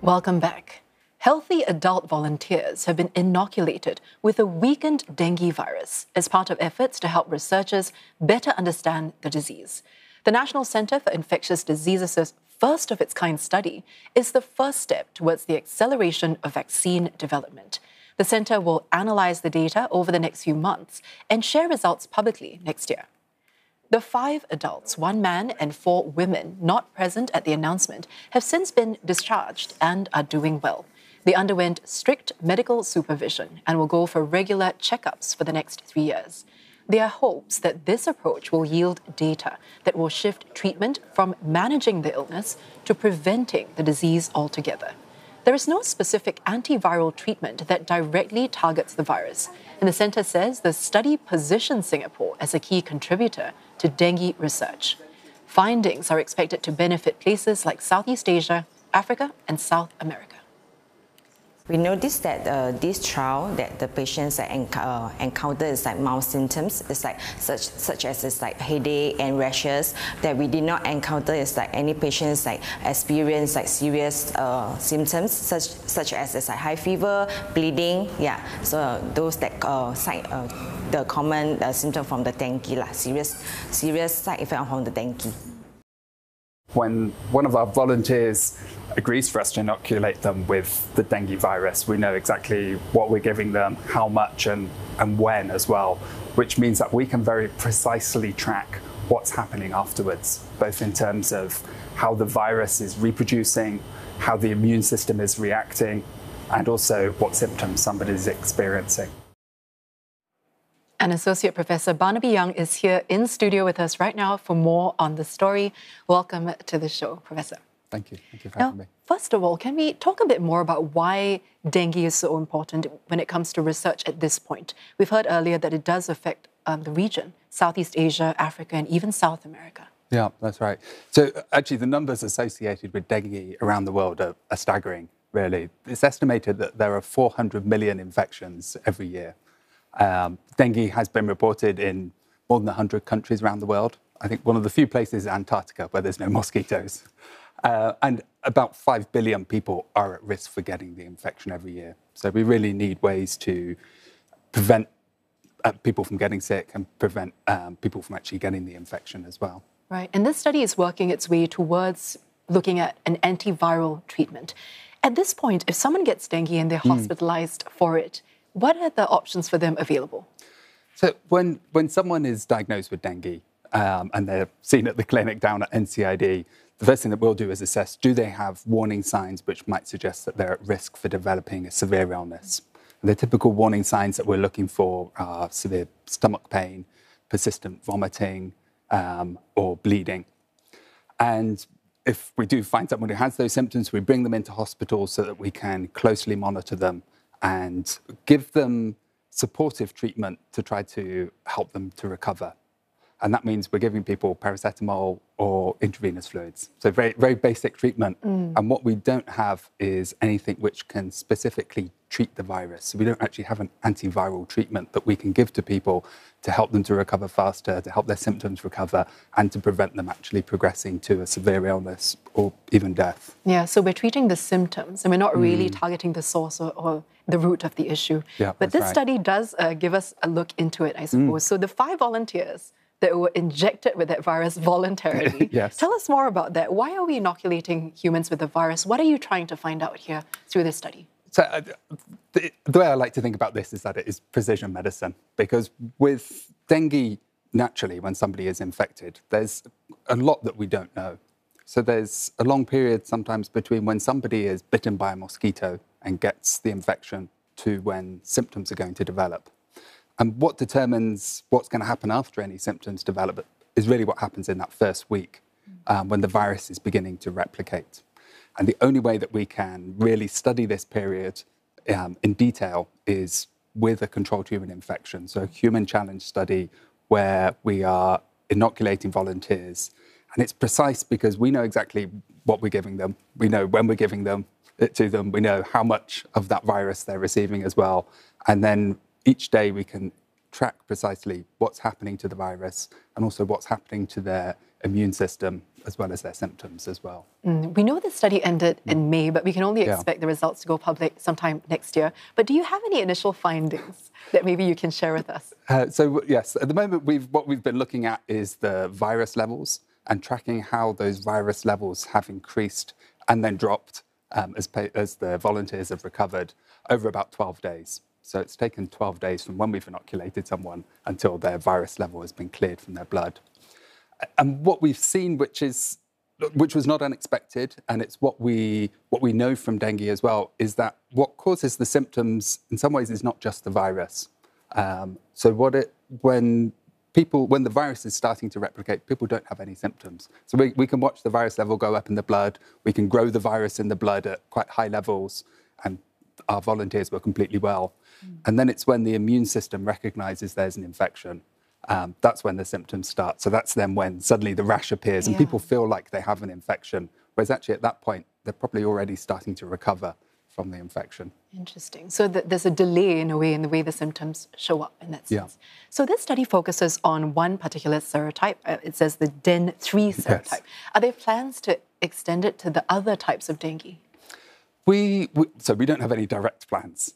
Welcome back. Healthy adult volunteers have been inoculated with a weakened dengue virus as part of efforts to help researchers better understand the disease. The National Center for Infectious Diseases' first of its kind study is the first step towards the acceleration of vaccine development. The center will analyze the data over the next few months and share results publicly next year. The 5 adults, 1 man and 4 women not present at the announcement, have since been discharged and are doing well. They underwent strict medical supervision and will go for regular checkups for the next 3 years. There are hopes that this approach will yield data that will shift treatment from managing the illness to preventing the disease altogether. There is no specific antiviral treatment that directly targets the virus, and the centre says the study positions Singapore as a key contributor to dengue research. Findings are expected to benefit places like Southeast Asia, Africa, and South America. We noticed that this trial that the patients encounter is like mild symptoms. It's like such as it's like headache and rashes. That we did not encounter is like any patients like experience like serious symptoms such as it's like high fever, bleeding. Yeah, so those that the common symptom from the dengue lah, serious side effect from the dengue. When one of our volunteers agrees for us to inoculate them with the dengue virus, we know exactly what we're giving them, how much and when as well, which means that we can very precisely track what's happening afterwards, both in terms of how the virus is reproducing, how the immune system is reacting, and also what symptoms somebody is experiencing. And Associate Professor Barnaby Young is here in studio with us right now for more on the story. Welcome to the show, Professor. Thank you. Thank you for having me. First of all, can we talk a bit more about why dengue is so important when it comes to research at this point? We've heard earlier that it does affect the region, Southeast Asia, Africa, and even South America. Yeah, that's right. So actually, the numbers associated with dengue around the world are staggering, really. It's estimated that there are 400 million infections every year. Dengue has been reported in more than 100 countries around the world. I think one of the few places is Antarctica where there's no mosquitoes. And about 5 billion people are at risk for getting the infection every year. So we really need ways to prevent people from getting sick and prevent people from actually getting the infection as well. Right. And this study is working its way towards looking at an antiviral treatment. At this point, if someone gets dengue and they're hospitalized for it, what are the options for them available? So when someone is diagnosed with dengue and they're seen at the clinic down at NCID, the first thing that we'll do is assess, do they have warning signs which might suggest that they're at risk for developing a severe illness? And the typical warning signs that we're looking for are severe stomach pain, persistent vomiting, or bleeding. And if we do find someone who has those symptoms, we bring them into hospital so that we can closely monitor them and give them supportive treatment to try to help them to recover. And that means we're giving people paracetamol or intravenous fluids. So very, very basic treatment. And what we don't have is anything which can specifically treat the virus. So we don't actually have an antiviral treatment that we can give to people to help them to recover faster, to help their symptoms recover, and to prevent them actually progressing to a severe illness or even death. Yeah, so we're treating the symptoms and we're not really targeting the source or the root of the issue. Yeah, but this study does give us a look into it, I suppose. So the 5 volunteers that were injected with that virus voluntarily. Yes. Tell us more about that. Why are we inoculating humans with the virus? What are you trying to find out here through this study? So the way I like to think about this is that it is precision medicine, because with dengue, naturally, when somebody is infected, there's a lot that we don't know. So there's a long period sometimes between when somebody is bitten by a mosquito and gets the infection to when symptoms are going to develop. And what determines what's going to happen after any symptoms develop is really what happens in that first week when the virus is beginning to replicate. And the only way that we can really study this period in detail is with a controlled human infection. So a human challenge study where we are inoculating volunteers. And it's precise because we know exactly what we're giving them. We know when we're giving them it to them. We know how much of that virus they're receiving as well. And then each day we can track precisely what's happening to the virus and also what's happening to their immune system as well as their symptoms as well. We know the study ended in May, but we can only expect the results to go public sometime next year. But do you have any initial findings that maybe you can share with us? Yes, at the moment, what we've been looking at is the virus levels and tracking how those virus levels have increased and then dropped as the volunteers have recovered over about 12 days. So it's taken 12 days from when we've inoculated someone until their virus level has been cleared from their blood. And what we've seen, which was not unexpected, and it's what we know from dengue as well, is that what causes the symptoms in some ways is not just the virus. When the virus is starting to replicate, people don't have any symptoms. So we can watch the virus level go up in the blood. We can grow the virus in the blood at quite high levels, and our volunteers were completely well. And then it's when the immune system recognizes there's an infection. That's when the symptoms start. So that's then when suddenly the rash appears and people feel like they have an infection. Whereas actually at that point, they're probably already starting to recover from the infection. Interesting. So there's a delay in a way in the way the symptoms show up in that sense. Yeah. So this study focuses on one particular serotype. It says the DEN3 serotype. Yes. Are there plans to extend it to the other types of dengue? So we don't have any direct plans.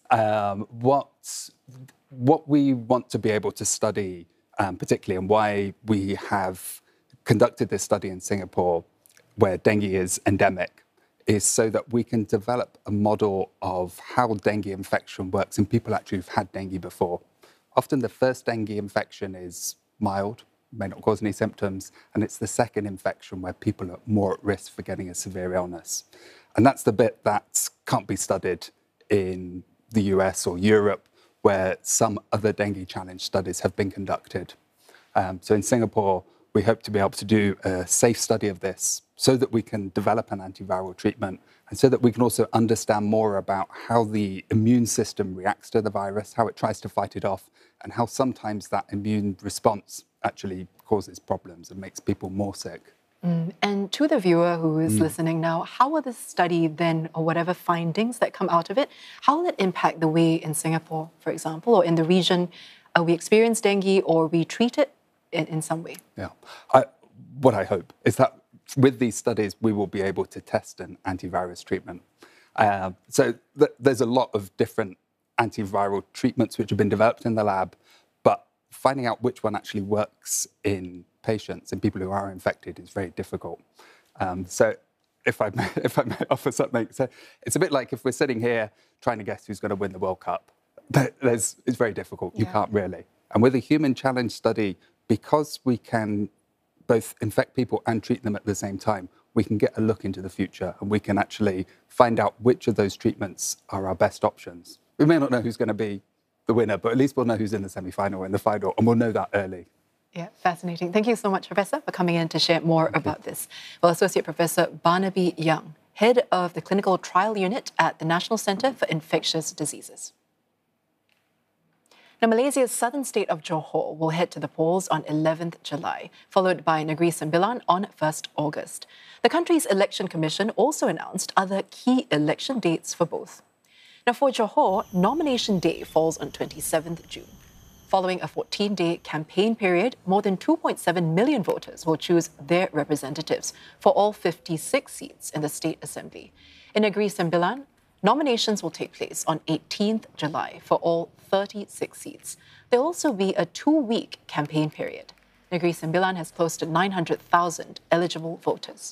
What we want to be able to study, particularly, and why we have conducted this study in Singapore, where dengue is endemic, is so that we can develop a model of how dengue infection works in people actually who've had dengue before. Often the first dengue infection is mild, may not cause any symptoms, and it's the second infection where people are more at risk for getting a severe illness. And that's the bit that can't be studied in the US or Europe, where some other dengue challenge studies have been conducted. So in Singapore, we hope to be able to do a safe study of this so that we can develop an antiviral treatment and so that we can also understand more about how the immune system reacts to the virus, how it tries to fight it off, and how sometimes that immune response actually causes problems and makes people more sick. And to the viewer who is listening now, how will this study then, or whatever findings that come out of it, how will it impact the way in Singapore, for example, or in the region we experience dengue or we treat it in some way? Yeah. What I hope is that with these studies, we will be able to test an antivirus treatment. There's a lot of different antiviral treatments which have been developed in the lab, but finding out which one actually works in patients and people who are infected is very difficult. So if I may offer something, so it's a bit like if we're sitting here trying to guess who's going to win the World Cup. It's very difficult. You can't really. And with a human challenge study, because we can both infect people and treat them at the same time, we can get a look into the future and we can actually find out which of those treatments are our best options. We may not know who's going to be the winner, but at least we'll know who's in the semi-final and the final, and we'll know that early. Yeah, fascinating. Thank you so much, Professor, for coming in to share more about this. Well, Associate Professor Barnaby Young, Head of the Clinical Trial Unit at the National Centre for Infectious Diseases. Now, Malaysia's southern state of Johor will head to the polls on 11th July, followed by Negeri Sembilan on 1st August. The country's election commission also announced other key election dates for both. Now, for Johor, nomination day falls on 27th June. Following a 14-day campaign period, more than 2.7 million voters will choose their representatives for all 56 seats in the State Assembly. In Negeri Sembilan, nominations will take place on 18th July for all 36 seats. There will also be a 2-week campaign period. Negeri Sembilan has close to 900,000 eligible voters.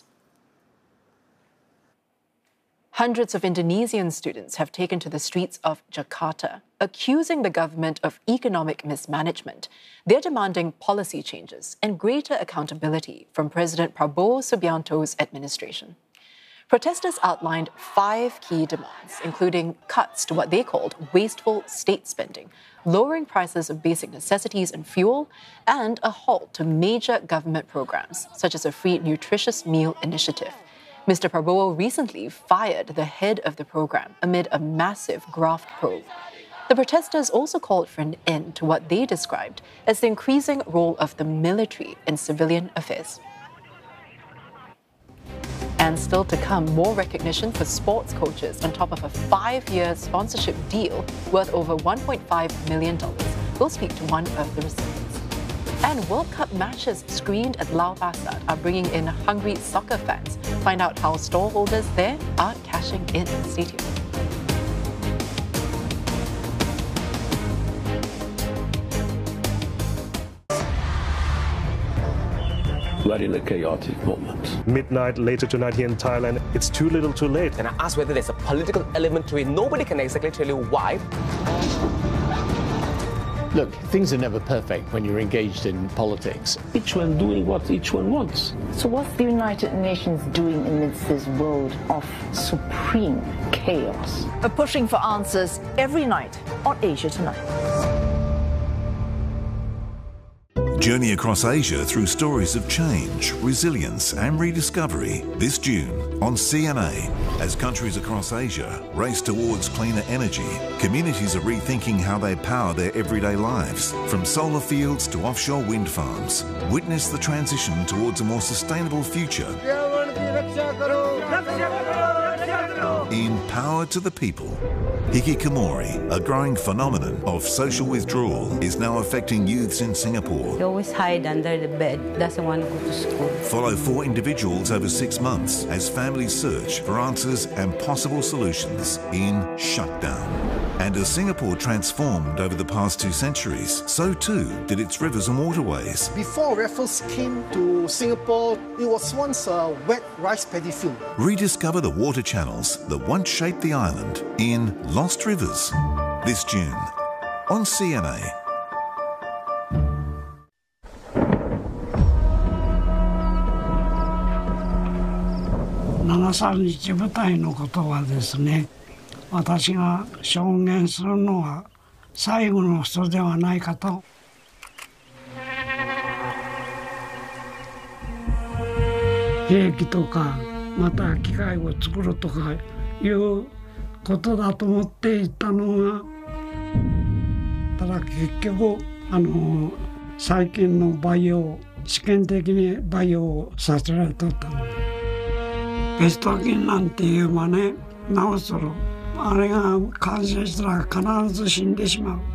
Hundreds of Indonesian students have taken to the streets of Jakarta, accusing the government of economic mismanagement. They're demanding policy changes and greater accountability from President Prabowo Subianto's administration. Protesters outlined 5 key demands, including cuts to what they called wasteful state spending, lowering prices of basic necessities and fuel, and a halt to major government programs, such as a free nutritious meal initiative. Mr. Prabowo recently fired the head of the program amid a massive graft probe. The protesters also called for an end to what they described as the increasing role of the military in civilian affairs. And still to come, more recognition for sports coaches on top of a 5-year sponsorship deal worth over $1.5 million. We'll speak to one of the recipients. And World Cup matches screened at Lau Pa Sat are bringing in hungry soccer fans. Find out how stallholders there are cashing in. Stay tuned. We're in a chaotic moment. Midnight later tonight here in Thailand, it's too little too late. And I asked whether there's a political element to it. Nobody can exactly tell you why. Look, things are never perfect when you're engaged in politics. Each one doing what each one wants. So what's the United Nations doing amidst this world of supreme chaos? We're pushing for answers every night on Asia Tonight. Journey across Asia through stories of change, resilience and rediscovery this June on CNA. As countries across Asia race towards cleaner energy, communities are rethinking how they power their everyday lives. From solar fields to offshore wind farms, witness the transition towards a more sustainable future. In Power to the People, hikikomori, a growing phenomenon of social withdrawal, is now affecting youths in Singapore. He always hide under the bed, doesn't want to go to school. Follow 4 individuals over 6 months as families search for answers and possible solutions in Shutdown. And as Singapore transformed over the past 2 centuries, so too did its rivers and waterways. Before Raffles came to Singapore, it was once a wet rice paddy field. Rediscover the water channels that once shaped the island in Lost Rivers this June on CNA. Nanasan 部隊のことはですね、私が証言するのは最後の人ではないかと。兵器とかまた機械を作るとかいうことだと思っていたのが、ただ結局最近の培養試験的に培養させられとったので、ベスト菌なんていうまね治する。あれが感染したら必ず死んでしまう。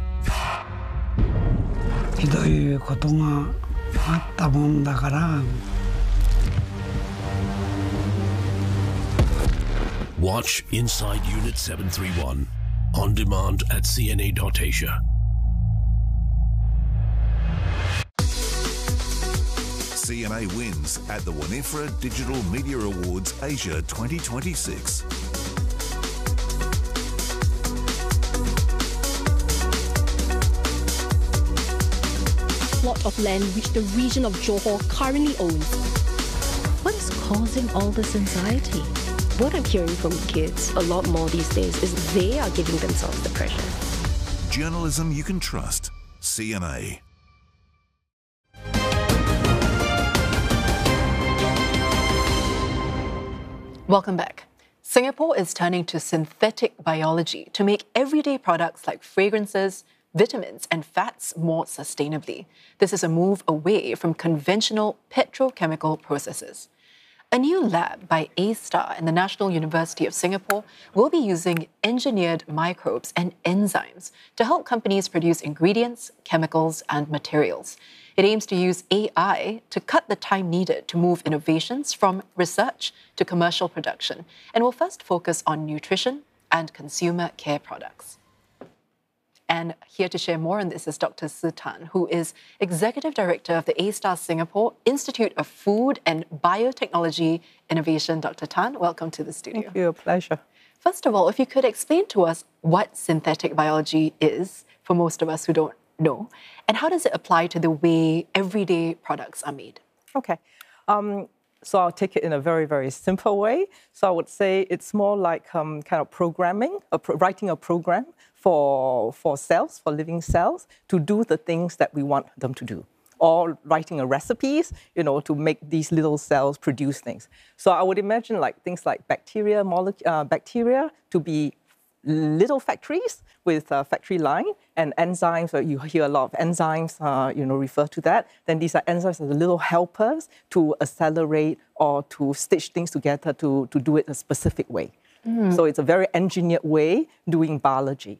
ひどいことがあったもんだから。 Watch Inside Unit 731 on demand at cna.asia. CNA wins at the Winifred Digital Media Awards Asia 2026. Plot of land which the region of Johor currently owns. What's causing all this anxiety? What I'm hearing from kids a lot more these days is they are giving themselves depression. Journalism you can trust. CNA. Welcome back. Singapore is turning to synthetic biology to make everyday products like fragrances, vitamins and fats more sustainably. This is a move away from conventional petrochemical processes. A new lab by A*STAR and the National University of Singapore will be using engineered microbes and enzymes to help companies produce ingredients, chemicals, and materials. It aims to use AI to cut the time needed to move innovations from research to commercial production, and will first focus on nutrition and consumer care products. And here to share more on this is Dr. Tze Tan, who is Executive Director of the A*STAR Singapore Institute of Food and Biotechnology Innovation. Dr. Tan, welcome to the studio. Thank you, a pleasure. First of all, if you could explain to us what synthetic biology is, for most of us who don't know, and how does it apply to the way everyday products are made? Okay. So I'll take it in a very, very simple way. So I would say it's more like kind of programming, writing a program for cells, for living cells, to do the things that we want them to do. Or writing a recipes, to make these little cells produce things. So I would imagine like things like bacteria to be little factories with a factory line, and enzymes, you hear a lot of enzymes, refer to that. Then these are enzymes as little helpers to accelerate or to stitch things together to do it a specific way. So it's a very engineered way doing biology.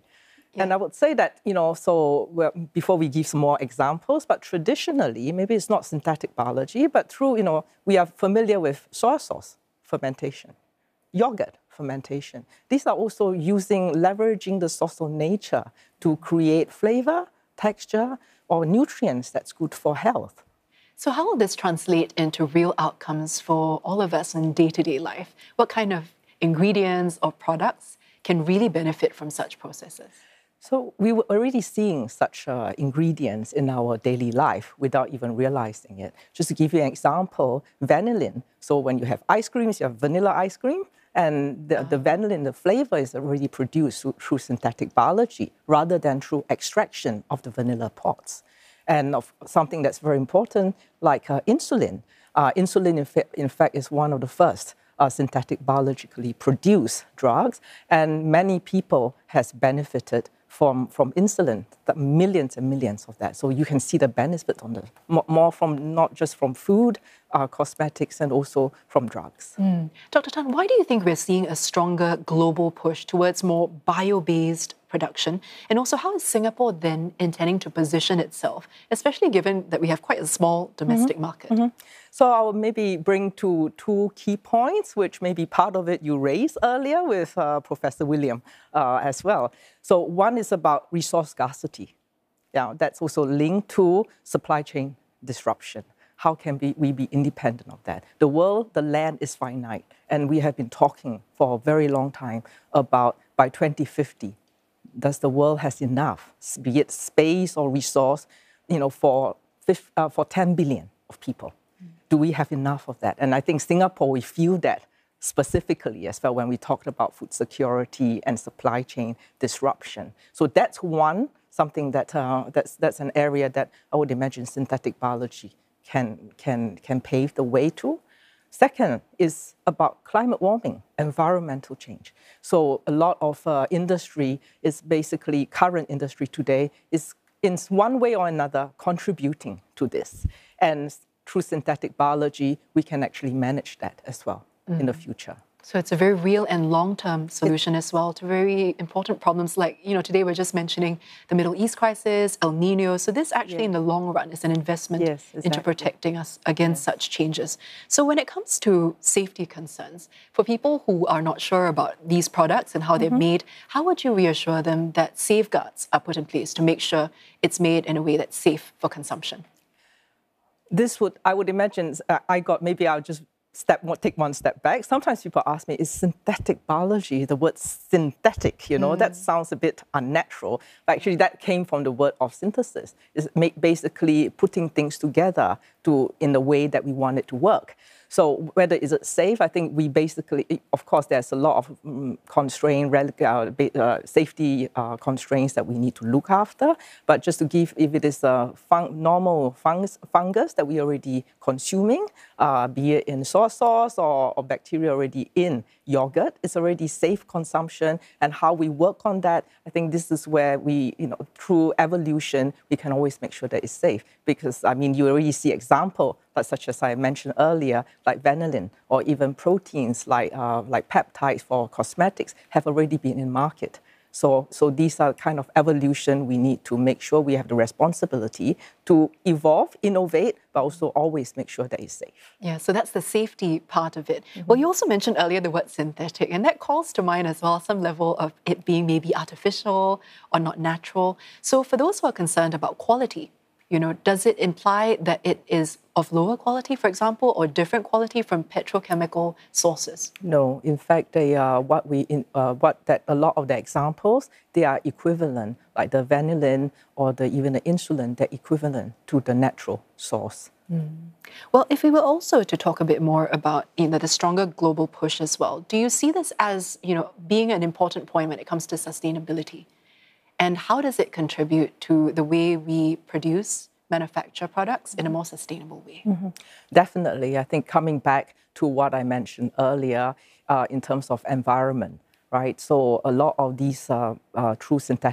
And I would say that, before we give some more examples, but traditionally, maybe it's not synthetic biology, but through, we are familiar with soy sauce fermentation, yogurt fermentation. These are also leveraging the source of nature to create flavor, texture, or nutrients that's good for health. So how will this translate into real outcomes for all of us in day-to-day life? What kind of ingredients or products can really benefit from such processes? So we were already seeing such ingredients in our daily life without even realizing it. Just to give you an example, vanillin. So when you have ice creams, you have vanilla ice cream, and the vanillin, the flavor is already produced through synthetic biology rather than through extraction of the vanilla pods. And of something that's very important, like insulin. Insulin, in fact, is one of the first synthetic biologically produced drugs, and many people has benefited from insulin, millions and millions of that. So you can see the benefit on more from not just from food, cosmetics, and also from drugs. Dr. Tan, why do you think we're seeing a stronger global push towards more bio-based production? And also, how is Singapore then intending to position itself, especially given that we have quite a small domestic market? So I'll maybe bring to two key points, which maybe part of it you raised earlier with Professor William as well. So one is about resource scarcity. Yeah, that's also linked to supply chain disruption. How can we be independent of that? The land is finite, and we have been talking for a very long time about by 2050, does the world has enough, be it space or resource, for 10 billion of people? Do we have enough of that? And I think Singapore, we feel that specifically as well when we talked about food security and supply chain disruption. So that's something that's an area that I would imagine synthetic biology can pave the way to. Second is about climate warming, environmental change. So a lot of industry is basically, current industry today is in one way or another contributing to this. And through synthetic biology, we can actually manage that as well in the future. So it's a very real and long-term solution as well to very important problems like, today we're just mentioning the Middle East crisis, El Nino. So this actually in the long run is an investment into protecting us against such changes. So when it comes to safety concerns, for people who are not sure about these products and how they're made, how would you reassure them that safeguards are put in place to make sure it's made in a way that's safe for consumption? I would imagine, maybe I'll just take one step back. Sometimes people ask me, is synthetic biology, the word synthetic, that sounds a bit unnatural. But actually, that came from the word of synthesis. It's basically putting things together in the way that we want it to work. So whether is it safe, I think we basically, of course, there's a lot of safety constraints that we need to look after. But just to give, if it is a normal fungus that we're already consuming, be it in soy sauce or bacteria already in yogurt, it's already safe consumption. And how we work on that, I think this is where we, through evolution, we can always make sure that it's safe. Because, you already see example, such as I mentioned earlier, like vanillin, or even proteins like peptides for cosmetics have already been in market. So these are kind of evolution we need to make sure we have the responsibility to evolve, innovate, but also always make sure that it's safe. Yeah, so that's the safety part of it. Well, you also mentioned earlier the word synthetic, and that calls to mind as well some level of it being maybe artificial or not natural. So for those who are concerned about quality, does it imply that it is of lower quality, for example, or different quality from petrochemical sources? No, in fact, they are a lot of the examples, they are equivalent, like the vanillin or even the insulin, they're equivalent to the natural source. Well, if we were also to talk a bit more about the stronger global push as well, do you see this as being an important point when it comes to sustainability? And how does it contribute to the way we produce, manufacture products in a more sustainable way? Definitely. I think coming back to what I mentioned earlier in terms of environment, right? So a lot of these true synthetic